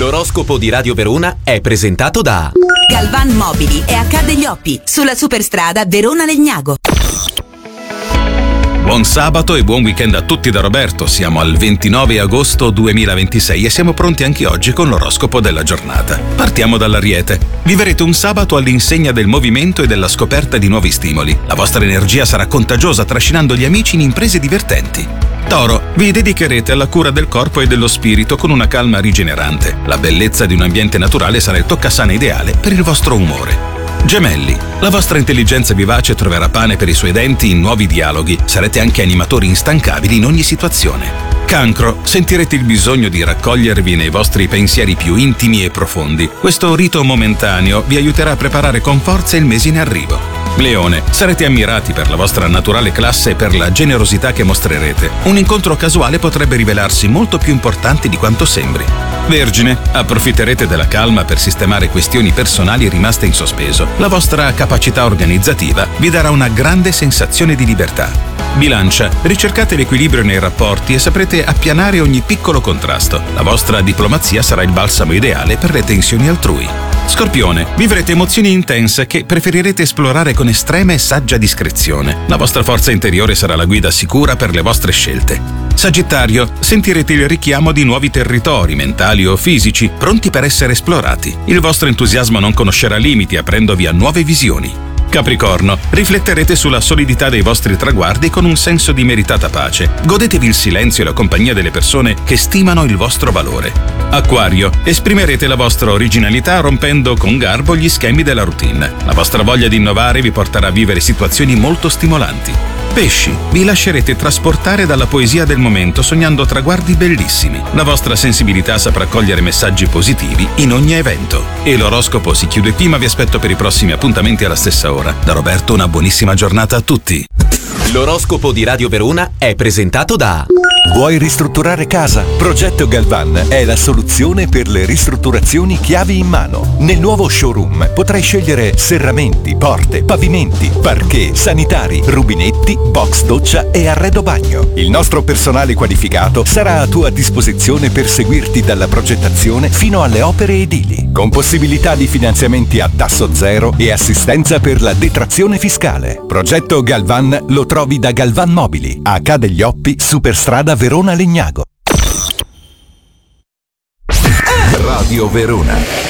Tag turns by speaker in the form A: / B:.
A: L'oroscopo di Radio Verona è presentato da
B: Galvan Mobili e Accade gli Oppi, sulla superstrada Verona-Legnago.
C: Buon sabato e buon weekend a tutti da Roberto. Siamo al 29 agosto 2026 e siamo pronti anche oggi con l'oroscopo della giornata. Partiamo dall'Ariete. Vivrete un sabato all'insegna del movimento e della scoperta di nuovi stimoli. La vostra energia sarà contagiosa, trascinando gli amici in imprese divertenti. Toro, vi dedicherete alla cura del corpo e dello spirito con una calma rigenerante. La bellezza di un ambiente naturale sarà il toccasana ideale per il vostro umore. Gemelli, la vostra intelligenza vivace troverà pane per i suoi denti in nuovi dialoghi. Sarete anche animatori instancabili in ogni situazione. Cancro, sentirete il bisogno di raccogliervi nei vostri pensieri più intimi e profondi. Questo rito momentaneo vi aiuterà a preparare con forza il mese in arrivo. Leone, sarete ammirati per la vostra naturale classe e per la generosità che mostrerete. Un incontro casuale potrebbe rivelarsi molto più importante di quanto sembri. Vergine, approfitterete della calma per sistemare questioni personali rimaste in sospeso. La vostra capacità organizzativa vi darà una grande sensazione di libertà. Bilancia, ricercate l'equilibrio nei rapporti e saprete appianare ogni piccolo contrasto. La vostra diplomazia sarà il balsamo ideale per le tensioni altrui. Scorpione, vivrete emozioni intense che preferirete esplorare con estrema e saggia discrezione. La vostra forza interiore sarà la guida sicura per le vostre scelte. Sagittario, sentirete il richiamo di nuovi territori, mentali o fisici, pronti per essere esplorati. Il vostro entusiasmo non conoscerà limiti, aprendovi a nuove visioni. Capricorno, rifletterete sulla solidità dei vostri traguardi con un senso di meritata pace. Godetevi il silenzio e la compagnia delle persone che stimano il vostro valore. Acquario, esprimerete la vostra originalità rompendo con garbo gli schemi della routine. La vostra voglia di innovare vi porterà a vivere situazioni molto stimolanti. Pesci, vi lascerete trasportare dalla poesia del momento sognando traguardi bellissimi. La vostra sensibilità saprà cogliere messaggi positivi in ogni evento. E l'oroscopo si chiude qui, ma vi aspetto per i prossimi appuntamenti alla stessa ora. Da Roberto una buonissima giornata a tutti.
A: L'oroscopo di Radio Verona è presentato da
D: Vuoi ristrutturare casa? Progetto Galvan è la soluzione per le ristrutturazioni chiavi in mano. Nel nuovo showroom potrai scegliere serramenti, porte, pavimenti, parquet, sanitari, rubinetti, box doccia e arredo bagno. Il nostro personale qualificato sarà a tua disposizione per seguirti dalla progettazione fino alle opere edili, con possibilità di finanziamenti a tasso zero e assistenza per la detrazione fiscale. Progetto Galvan lo trovi da Galvan Mobili, a Accade gli Oppi, superstrada Verona-Legnago. Radio Verona.